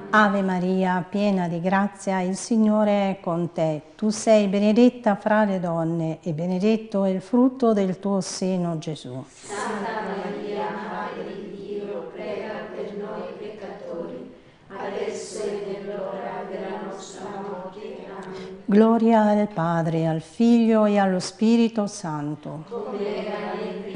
Ave Maria, piena di grazia, il Signore è con te. Tu sei benedetta fra le donne e benedetto è il frutto del tuo seno, Gesù. Santa Maria, Madre di Dio, prega per noi peccatori, adesso e nell'ora della nostra morte. Amen. Gloria al Padre, al Figlio e allo Spirito Santo. Come era nel